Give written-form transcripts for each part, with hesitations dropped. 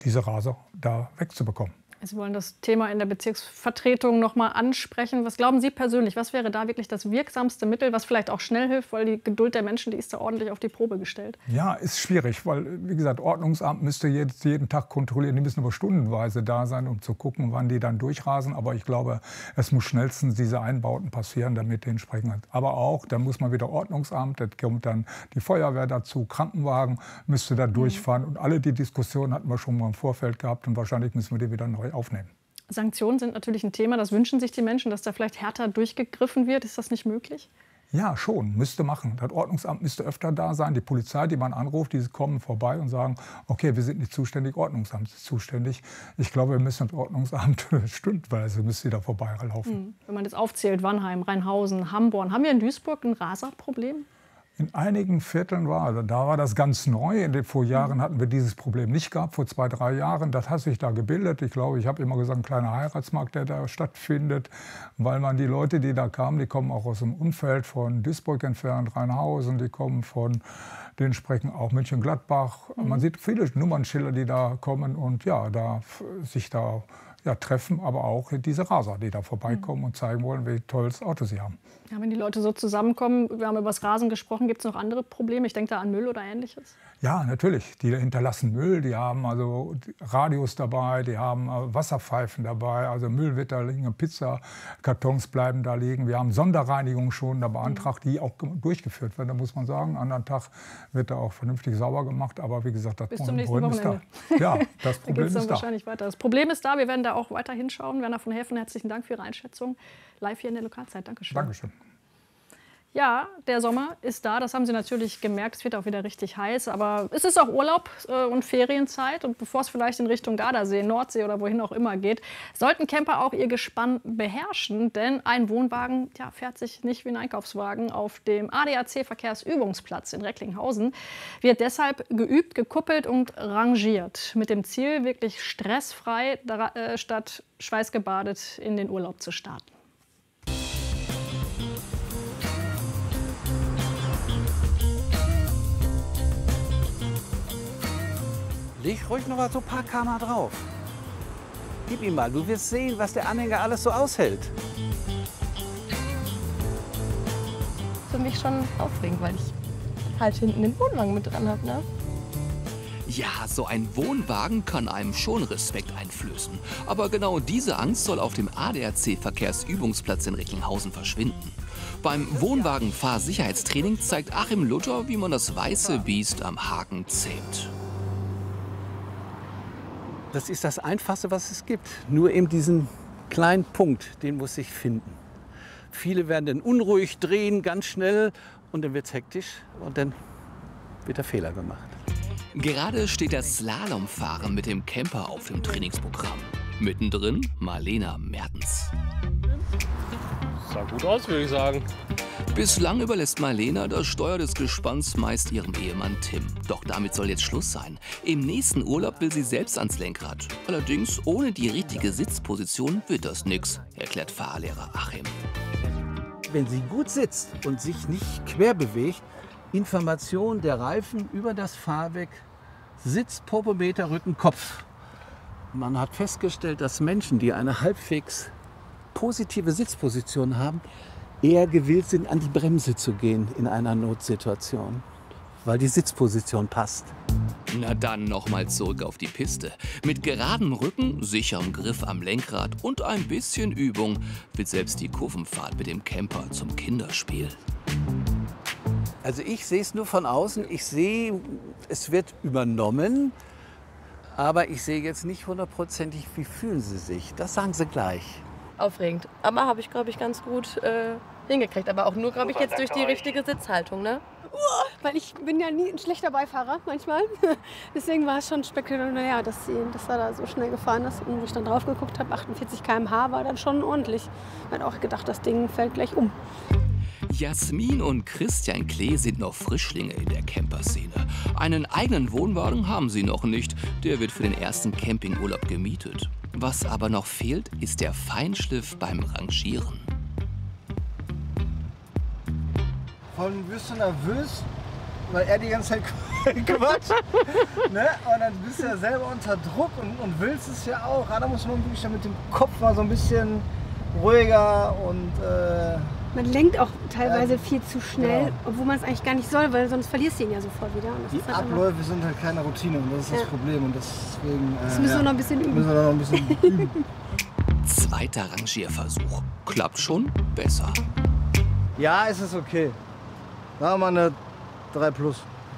diese Raser da wegzubekommen. Sie wollen das Thema in der Bezirksvertretung noch mal ansprechen. Was glauben Sie persönlich? Was wäre da wirklich das wirksamste Mittel, was vielleicht auch schnell hilft? Weil die Geduld der Menschen, die ist da ordentlich auf die Probe gestellt. Ja, ist schwierig, weil, wie gesagt, Ordnungsamt müsste jeden Tag kontrollieren. Die müssen aber stundenweise da sein, um zu gucken, wann die dann durchrasen. Aber ich glaube, es muss schnellstens diese Einbauten passieren, damit die entsprechend. Aber auch, dann muss man wieder Ordnungsamt, da kommt dann die Feuerwehr dazu, Krankenwagen müsste da durchfahren. Und alle die Diskussionen hatten wir schon mal im Vorfeld gehabt und wahrscheinlich müssen wir die wieder neu aufnehmen. Sanktionen sind natürlich ein Thema, das wünschen sich die Menschen, dass da vielleicht härter durchgegriffen wird. Ist das nicht möglich? Ja, schon, müsste machen. Das Ordnungsamt müsste öfter da sein. Die Polizei, die man anruft, die kommen vorbei und sagen, okay, wir sind nicht zuständig, Ordnungsamt ist zuständig. Ich glaube, wir müssen das Ordnungsamt stündweise müsste da vorbeilaufen. Wenn man jetzt aufzählt, Wannheim, Rheinhausen, Hamborn, haben wir in Duisburg ein Raserproblem? In einigen Vierteln da war das ganz neu. In den Vorjahren hatten wir dieses Problem nicht gehabt, vor 2, 3 Jahren. Das hat sich da gebildet. Ich glaube, ich habe immer gesagt, ein kleiner Heiratsmarkt, der da stattfindet, weil man die Leute, die da kamen, die kommen auch aus dem Umfeld von Duisburg entfernt, Rheinhausen, die kommen von den sprechen auch Mönchengladbach. Man sieht viele Nummernschilder, die da kommen und ja, sich da treffen, aber auch diese Raser, die da vorbeikommen und zeigen wollen, wie tolles Auto sie haben. Ja, wenn die Leute so zusammenkommen, wir haben über das Rasen gesprochen, gibt es noch andere Probleme? Ich denke da an Müll oder Ähnliches. Ja, natürlich. Die hinterlassen Müll, die haben also Radios dabei, die haben Wasserpfeifen dabei, also Müll wird da liegen, Pizzakartons bleiben da liegen. Wir haben Sonderreinigung schon da beantragt, die auch durchgeführt wird. Da muss man sagen, am anderen Tag wird da auch vernünftig sauber gemacht. Aber wie gesagt, das Problem ist da. Ja, das Problem ist da. Wahrscheinlich weiter. Das Problem ist da, wir werden da auch weiter hinschauen. Werner von Helfen, herzlichen Dank für Ihre Einschätzung. Live hier in der Lokalzeit. Dankeschön. Dankeschön. Ja, der Sommer ist da, das haben Sie natürlich gemerkt, es wird auch wieder richtig heiß, aber es ist auch Urlaub und Ferienzeit und bevor es vielleicht in Richtung Gardasee, Nordsee oder wohin auch immer geht, sollten Camper auch ihr Gespann beherrschen, denn ein Wohnwagen fährt sich nicht wie ein Einkaufswagen auf dem ADAC-Verkehrsübungsplatz in Recklinghausen, wird deshalb geübt, gekuppelt und rangiert, mit dem Ziel, wirklich stressfrei statt schweißgebadet in den Urlaub zu starten. Leg ruhig noch mal so ein paar km drauf. Gib ihm mal, du wirst sehen, was der Anhänger alles so aushält. Für mich schon aufregend, weil ich halt hinten den Wohnwagen mit dran habe, ne? Ja, so ein Wohnwagen kann einem schon Respekt einflößen. Aber genau diese Angst soll auf dem ADAC-Verkehrsübungsplatz in Recklinghausen verschwinden. Beim Wohnwagen-Fahrsicherheitstraining zeigt Achim Luther, wie man das weiße Biest am Haken zähmt. Das ist das Einfachste, was es gibt. Nur eben diesen kleinen Punkt, den muss ich finden. Viele werden dann unruhig, drehen ganz schnell und dann wird es hektisch und dann wird der Fehler gemacht. Gerade steht das Slalomfahren mit dem Camper auf dem Trainingsprogramm. Mittendrin Marlena Mertens. Sah gut aus, würde ich sagen. Bislang überlässt Marlena das Steuer des Gespanns meist ihrem Ehemann Tim. Doch damit soll jetzt Schluss sein. Im nächsten Urlaub will sie selbst ans Lenkrad. Allerdings ohne die richtige Sitzposition wird das nix, erklärt Fahrlehrer Achim. Wenn sie gut sitzt und sich nicht quer bewegt, Information der Reifen über das Fahrwerk, Sitz, Popometer, Rücken, Kopf. Man hat festgestellt, dass Menschen, die eine halbwegs positive Sitzposition haben, eher gewillt sind, an die Bremse zu gehen in einer Notsituation, weil die Sitzposition passt. Na dann nochmal zurück auf die Piste. Mit geradem Rücken, sicherem Griff am Lenkrad und ein bisschen Übung wird selbst die Kurvenfahrt mit dem Camper zum Kinderspiel. Also ich sehe es nur von außen. Ich sehe, es wird übernommen, aber ich sehe jetzt nicht hundertprozentig, wie fühlen Sie sich. Das sagen Sie gleich. Aufregend. Aber habe ich, glaube ich, ganz gut hingekriegt. Aber auch nur, glaube ich, jetzt durch die richtige Sitzhaltung, ne? Weil ich bin ja nie ein schlechter Beifahrer manchmal. Deswegen war es schon spektakulär, dass er da so schnell gefahren ist. Und wo ich dann drauf geguckt habe, 48 km/h war dann schon ordentlich. Ich habe auch gedacht, das Ding fällt gleich um. Jasmin und Christian Klee sind noch Frischlinge in der Camperszene. Einen eigenen Wohnwagen haben sie noch nicht. Der wird für den ersten Campingurlaub gemietet. Was aber noch fehlt, ist der Feinschliff beim Rangieren. Wirst du nervös weil er die ganze Zeit quatscht. Ne? Und dann bist du ja selber unter Druck und willst es ja auch. Da muss man wirklich mit dem Kopf mal so ein bisschen ruhiger und... Man lenkt auch teilweise viel zu schnell, obwohl man es eigentlich gar nicht soll, weil sonst verlierst du ihn ja sofort wieder. Und das die ist halt Abläufe sind halt keine Routine und das ist das Problem. Und deswegen das müssen wir noch ein bisschen üben. Müssen wir noch ein bisschen üben. Zweiter Rangierversuch. Klappt schon besser. Ja, es ist okay. Machen wir eine 3+.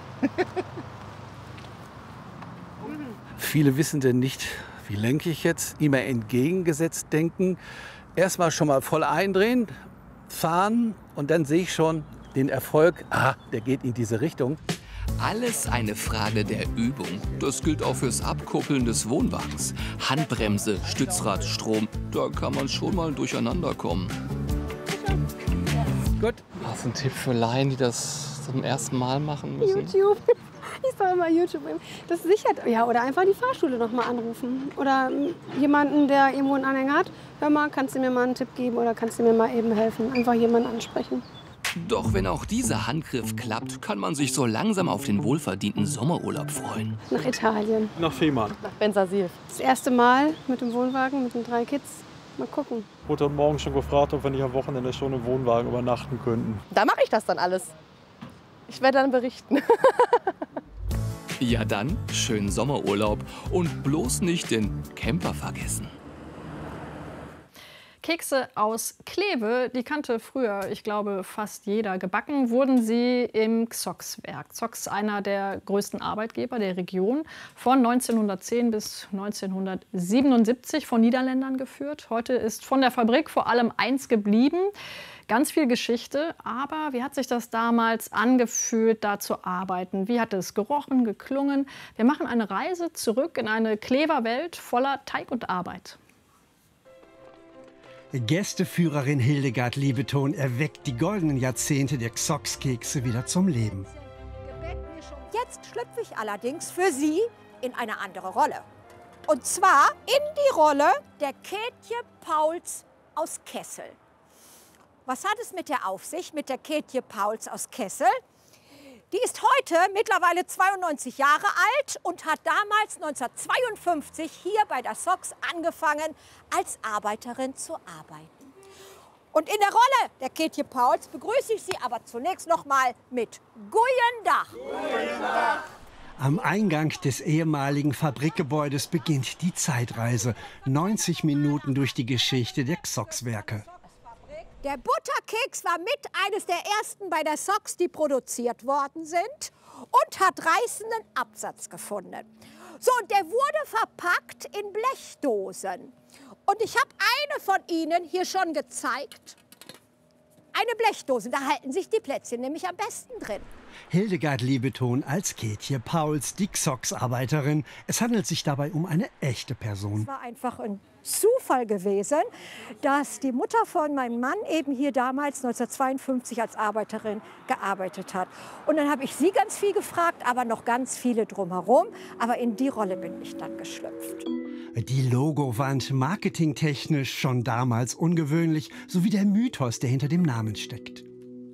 Viele wissen denn nicht, wie lenke ich jetzt, immer entgegengesetzt denken. Erstmal schon mal voll eindrehen, fahren und dann sehe ich schon den Erfolg, der geht in diese Richtung. Alles eine Frage der Übung. Das gilt auch fürs Abkuppeln des Wohnwagens. Handbremse, Stützrad, Strom, da kann man schon mal durcheinander kommen. Gut. Hast du einen Tipp für Laien, die das zum ersten Mal machen müssen? YouTube. Ich sage immer YouTube. Das sichert. Ja, oder einfach die Fahrschule noch mal anrufen. Oder jemanden, der irgendwo einen Anhänger hat. Hör mal, kannst du mir mal einen Tipp geben oder kannst du mir mal eben helfen? Einfach jemanden ansprechen. Doch wenn auch dieser Handgriff klappt, kann man sich so langsam auf den wohlverdienten Sommerurlaub freuen. Nach Italien. Nach Fehmarn. Nach Bensersiel. Das erste Mal mit dem Wohnwagen, mit den 3 Kids. Mal gucken. Ich wurde heute Morgen schon gefragt, ob wir nicht am Wochenende schon im Wohnwagen übernachten könnten. Da mache ich das dann alles. Ich werde dann berichten. Ja dann, schönen Sommerurlaub und bloß nicht den Camper vergessen. Kekse aus Kleve, die kannte früher, ich glaube, fast jeder. Gebacken wurden sie im Xox-Werk. Xox, einer der größten Arbeitgeber der Region, von 1910 bis 1977 von Niederländern geführt. Heute ist von der Fabrik vor allem eins geblieben. Ganz viel Geschichte, aber wie hat sich das damals angefühlt, da zu arbeiten? Wie hat es gerochen, geklungen? Wir machen eine Reise zurück in eine Klever-Welt voller Teig und Arbeit. Gästeführerin Hildegard Liebeton erweckt die goldenen Jahrzehnte der Xox-Kekse wieder zum Leben. Jetzt schlüpfe ich allerdings für Sie in eine andere Rolle. Und zwar in die Rolle der Kätje Pauls aus Kessel. Was hat es mit der auf sich, mit der Kätje Pauls aus Kessel? Die ist heute mittlerweile 92 Jahre alt und hat damals 1952 hier bei der Xox angefangen, als Arbeiterin zu arbeiten. Und in der Rolle der Kätje Pauls begrüße ich Sie aber zunächst noch mal mit Goeien Dag. Goeien Dag. Am Eingang des ehemaligen Fabrikgebäudes beginnt die Zeitreise. 90 Minuten durch die Geschichte der Xox-Werke. Der Butterkeks war mit eines der ersten bei der Xox, die produziert worden sind und hat reißenden Absatz gefunden. So, und der wurde verpackt in Blechdosen. Und ich habe eine von Ihnen hier schon gezeigt. Eine Blechdose, da halten sich die Plätzchen nämlich am besten drin. Hildegard Liebeton als Kätje Pauls, die Xox-Arbeiterin. Es handelt sich dabei um eine echte Person. Es war einfach ein Zufall gewesen, dass die Mutter von meinem Mann eben hier damals 1952 als Arbeiterin gearbeitet hat. Und dann habe ich sie ganz viel gefragt, aber noch ganz viele drumherum. Aber in die Rolle bin ich dann geschlüpft. Die Logowand, marketingtechnisch schon damals ungewöhnlich, sowie der Mythos, der hinter dem Namen steckt.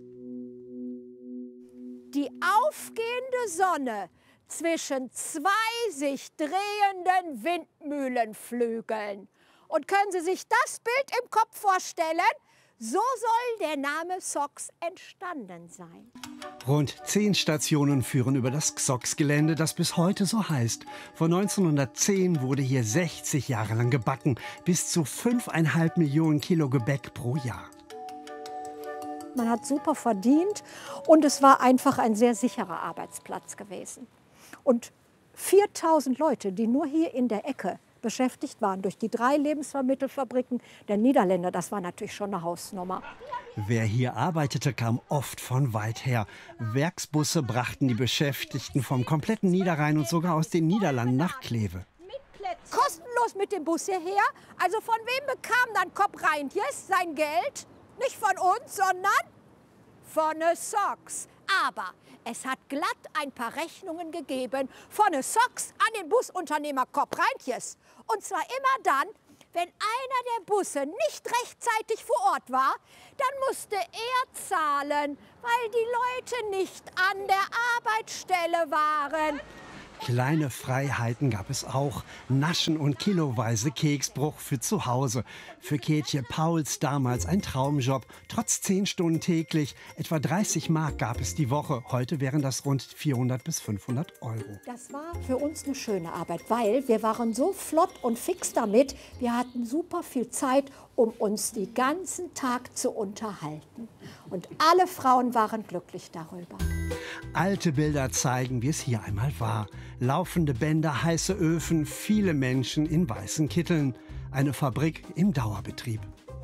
Die aufgehende Sonne zwischen 2 sich drehenden Windmühlenflügeln. Und können Sie sich das Bild im Kopf vorstellen? So soll der Name Xox entstanden sein. Rund 10 Stationen führen über das Xox-Gelände, das bis heute so heißt. Von 1910 wurde hier 60 Jahre lang gebacken, bis zu 5,5 Millionen Kilo Gebäck pro Jahr. Man hat super verdient und es war einfach ein sehr sicherer Arbeitsplatz gewesen. Und 4000 Leute, die nur hier in der Ecke beschäftigt waren, durch die 3 Lebensmittelfabriken der Niederländer, das war natürlich schon eine Hausnummer. Wer hier arbeitete, kam oft von weit her. Werksbusse brachten die Beschäftigten vom kompletten Niederrhein und sogar aus den Niederlanden nach Kleve. Kostenlos mit dem Bus hierher. Also von wem bekam dann Kopp Reintjes sein Geld? Nicht von uns, sondern von der Xox. Aber es hat glatt ein paar Rechnungen gegeben von der Xox an den Busunternehmer Kopp Reintjes. Und zwar immer dann, Wenn einer der Busse nicht rechtzeitig vor Ort war, dann musste er zahlen, weil die Leute nicht an der Arbeitsstelle waren. Kleine Freiheiten gab es auch. Naschen und kiloweise Keksbruch für zu Hause. Für Kätje Pauls damals ein Traumjob. Trotz 10 Stunden täglich. Etwa 30 Mark gab es die Woche. Heute wären das rund 400 bis 500 Euro. Das war für uns eine schöne Arbeit, weil wir waren so flott und fix damit. Wir hatten super viel Zeit, um uns den ganzen Tag zu unterhalten. Und alle Frauen waren glücklich darüber. Alte Bilder zeigen, wie es hier einmal war. Laufende Bänder, heiße Öfen, viele Menschen in weißen Kitteln. Eine Fabrik im Dauerbetrieb.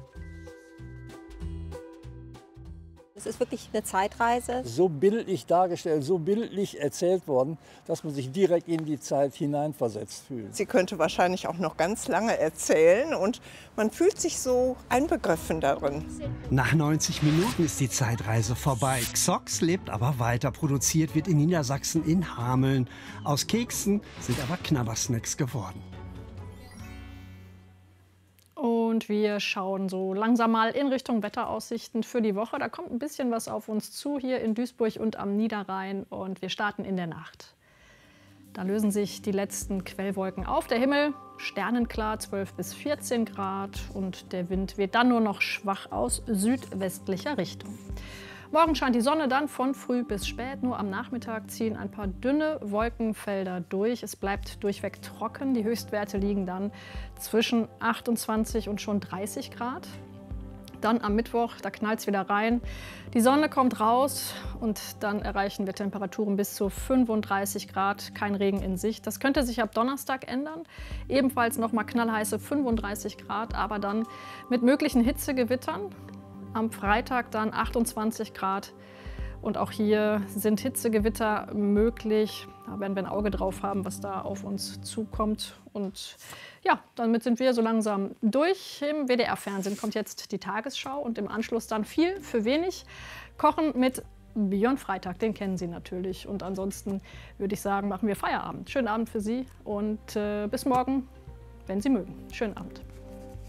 Es ist wirklich eine Zeitreise. So bildlich dargestellt, so bildlich erzählt worden, dass man sich direkt in die Zeit hineinversetzt fühlt. Sie könnte wahrscheinlich auch noch ganz lange erzählen und man fühlt sich so einbegriffen darin. Nach 90 Minuten ist die Zeitreise vorbei. Xox lebt aber weiter. Produziert wird in Niedersachsen in Hameln. Aus Keksen sind aber Knabbersnacks geworden. Und wir schauen so langsam mal in Richtung Wetteraussichten für die Woche. Da kommt ein bisschen was auf uns zu hier in Duisburg und am Niederrhein. Und wir starten in der Nacht. Da lösen sich die letzten Quellwolken auf. Der Himmel sternenklar, 12 bis 14 Grad. Und der Wind weht dann nur noch schwach aus südwestlicher Richtung. Morgen scheint die Sonne dann von früh bis spät. Nur am Nachmittag ziehen ein paar dünne Wolkenfelder durch. Es bleibt durchweg trocken. Die Höchstwerte liegen dann zwischen 28 und schon 30 Grad. Dann am Mittwoch, da knallt es wieder rein. Die Sonne kommt raus und dann erreichen wir Temperaturen bis zu 35 Grad. Kein Regen in Sicht. Das könnte sich ab Donnerstag ändern. Ebenfalls noch mal knallheiße 35 Grad, aber dann mit möglichen Hitzegewittern. Am Freitag dann 28 Grad und auch hier sind Hitzegewitter möglich. Da werden wir ein Auge drauf haben, was da auf uns zukommt. Und ja, damit sind wir so langsam durch. Im WDR-Fernsehen kommt jetzt die Tagesschau und im Anschluss dann viel für wenig. Kochen mit Björn Freitag, den kennen Sie natürlich. Und ansonsten würde ich sagen, machen wir Feierabend. Schönen Abend für Sie und bis morgen, wenn Sie mögen. Schönen Abend.